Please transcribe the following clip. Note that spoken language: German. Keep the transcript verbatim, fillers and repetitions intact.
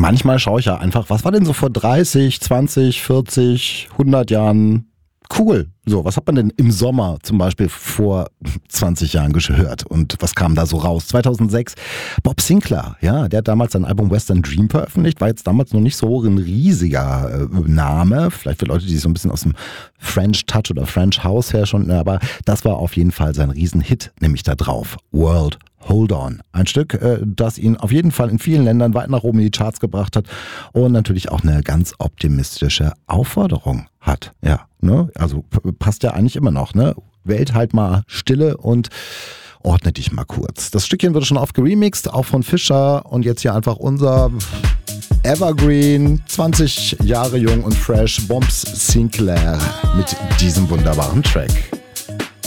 manchmal schaue ich ja einfach, was war denn so vor dreißig, zwanzig, vierzig, hundert Jahren cool? So, was hat man denn im Sommer zum Beispiel vor zwanzig Jahren gehört und was kam da so raus? zweitausendsechs, Bob Sinclair, ja, der hat damals sein Album Western Dream veröffentlicht, war jetzt damals noch nicht so ein riesiger äh, Name, vielleicht für Leute, die so ein bisschen aus dem French Touch oder French House her schon, aber das war auf jeden Fall sein Riesenhit, nämlich da drauf, World Hold On. Ein Stück, äh, das ihn auf jeden Fall in vielen Ländern weit nach oben in die Charts gebracht hat und natürlich auch eine ganz optimistische Aufforderung hat. Ja, ne? Also p- passt ja eigentlich immer noch, ne? Welt halt mal Stille und ordne dich mal kurz. Das Stückchen wurde schon oft geremixed, auch von Fischer und jetzt hier einfach unser Evergreen, zwanzig Jahre jung und fresh, Bob Sinclair mit diesem wunderbaren Track.